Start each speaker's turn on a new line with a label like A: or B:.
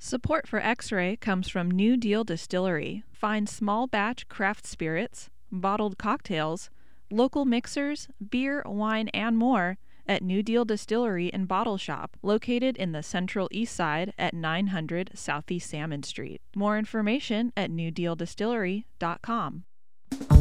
A: Support for X-Ray comes from New Deal Distillery. Find small batch craft spirits, bottled cocktails, local mixers, beer, wine, and more at New Deal Distillery and Bottle Shop, located in the Central East Side at 900 Southeast Salmon Street. More information at newdealdistillery.com.